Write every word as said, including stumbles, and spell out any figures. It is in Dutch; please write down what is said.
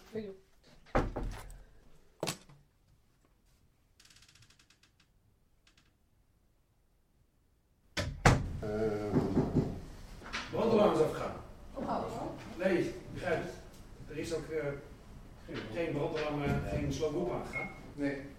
Veel. Brandalarm is afgegaan. Oh. Nee, begrijp het. Er is ook uh, geen brandalarm, uh, geen slowboom aangegaan. Nee.